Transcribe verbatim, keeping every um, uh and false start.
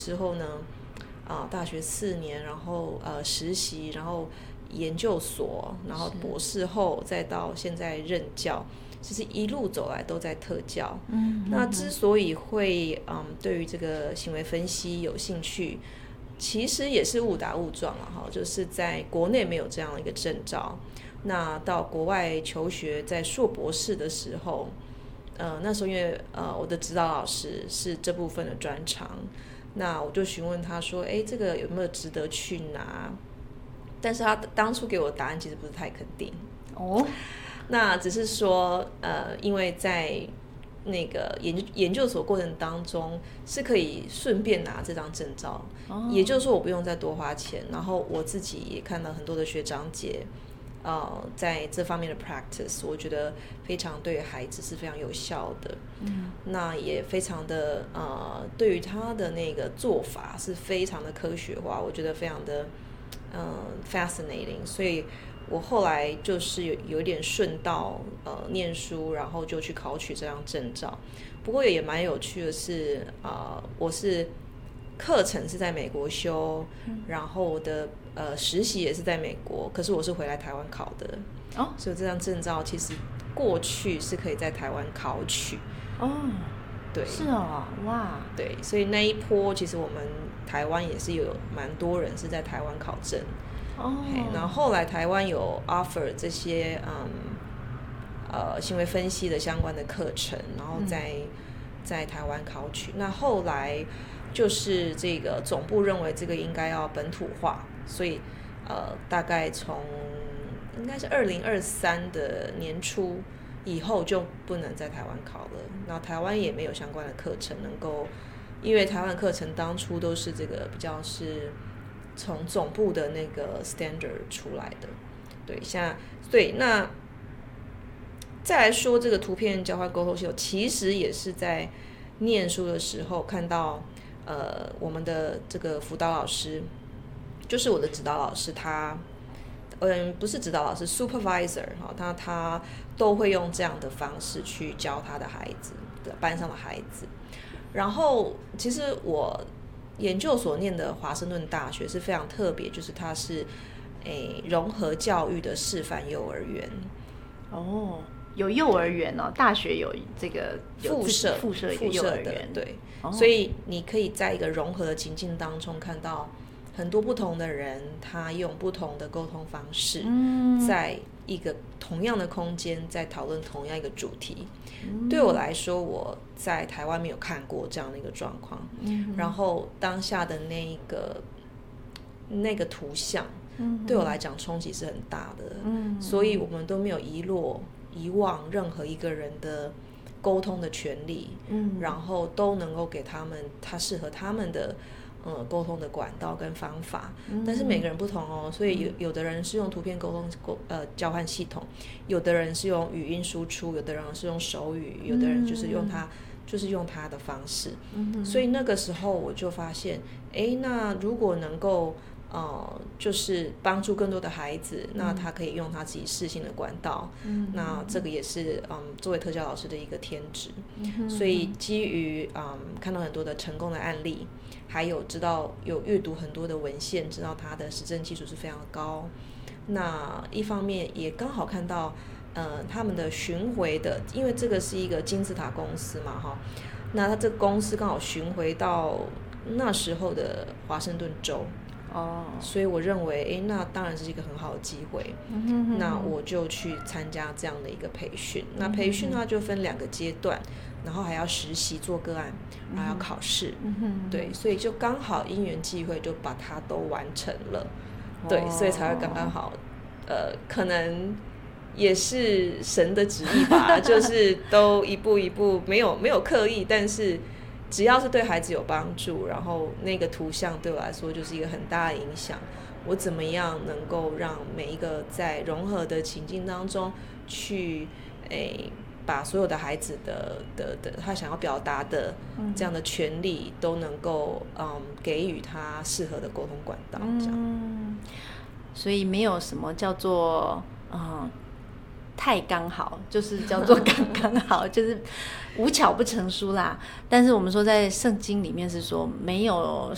之后呢，啊、大学四年，然后呃实习，然后研究所，然后博士后，再到现在任教，其实一路走来都在特教。 嗯， 那之所以会嗯对于这个行为分析有兴趣，其实也是误打误撞了哈，就是在国内没有这样的一个证照，那到国外求学，在硕博士的时候，呃，那时候因为呃我的指导老师是这部分的专长，那我就询问他说，哎，这个有没有值得去拿？但是他当初给我的答案其实不是太肯定哦， 那只是说，呃，因为在那个研究研究所过程当中是可以顺便拿这张证照， 哦， 也就是说我不用再多花钱，然后我自己也看到很多的学长姐，呃，在这方面的 practice， 我觉得非常对孩子是非常有效的， 嗯， 那也非常的呃，对于他的那个做法是非常的科学化，我觉得非常的嗯、呃、fascinating， 所以我后来就是有有点顺道呃念书，然后就去考取这张证照。不过也蛮有趣的是，呃，我是课程是在美国修， 嗯然后我的呃实习也是在美国，可是我是回来台湾考的， 哦所以这张证照其实过去是可以在台湾考取。 哦， 对， 是哦，哇， 对，所以那一波其实我们台湾也是有蛮多人是在台湾考证。 哦， 然后后来台湾有 offer 这些嗯呃行为分析的相关的课程，然后在、嗯、在台湾考取。那后来就是这个总部认为这个应该要本土化，所以呃大概从应该是二零二三的年初以后就不能在台湾考了。然后台湾也没有相关的课程能够，因为台湾课程当初都是这个比较是从总部的那个 standard 出来的。对，现在对那再来说这个图片交换沟通系统，其实也是在念书的时候看到，呃，我们的这个辅导老师，就是我的指导老师，他，嗯，不是指导老师 ，supervisor 哈，他他都会用这样的方式去教他的孩子的班上的孩子。然后其实我研究所念的华盛顿大学是非常特别，就是它是诶融合教育的示范幼儿园。 哦，有幼儿园哦，大学有这个附设附设一个幼儿园， 对、 哦， 所以你可以在一个融合的情境当中看到很多不同的人，他用不同的沟通方式， 嗯， 在一个同样的空间在讨论同样一个主题。嗯、对我来说，我在台湾没有看过这样的一个状况，嗯、然后当下的那个那个图像，嗯、对我来讲冲击是很大的，嗯、所以我们都没有遗落遗忘任何一个人的沟通的权利，嗯、然后都能够给他们他适合他们的呃沟通的管道跟方法，嗯、但是每个人不同哦，所以有有的人是用图片沟通沟呃交换系统，有的人是用语音输出，有的人是用手语，有的人就是用他、嗯、就是用他的方式，嗯、所以那个时候我就发现，哎，那如果能够呃，就是帮助更多的孩子，那他可以用他自己适性的管道，嗯、那这个也是嗯作为特教老师的一个天职，嗯、所以基于嗯看到很多的成功的案例，还有知道有阅读很多的文献，知道他的实证基础是非常高，那一方面也刚好看到呃他们的巡回的，因为这个是一个金字塔公司嘛哈，那他这个公司刚好巡回到那时候的华盛顿州。哦，所以我认为，哎，那当然是一个很好的机会。嗯哼哼，那我就去参加这样的一个培训。嗯、那培训它就分两个阶段，然后还要实习做个案，然后要考试。嗯哼，对，所以就刚好因缘际会就把它都完成了。哦、对，所以才会刚刚好，呃，可能也是神的旨意吧，就是都一步一步，没有没有刻意，但是。只要是对孩子有帮助，然后那个图像对我来说就是一个很大的影响。我怎么样能够让每一个在融合的情境当中去，诶，把所有的孩子的的的他想要表达的这样的权利都能够嗯给予他适合的沟通管道，这样。 嗯，所以没有什么叫做嗯。太刚好，就是叫做刚刚好，就是无巧不成书啦。但是我们说在圣经里面是说没有